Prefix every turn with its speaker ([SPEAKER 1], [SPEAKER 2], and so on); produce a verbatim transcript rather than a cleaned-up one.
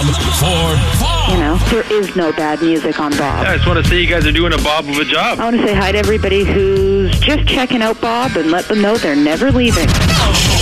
[SPEAKER 1] for Bob.
[SPEAKER 2] You know, there is no bad music on Bob.
[SPEAKER 3] Yeah, I just want to say you guys are doing a Bob of a job.
[SPEAKER 2] I want to say hi to everybody who's just checking out Bob and let them know they're never leaving.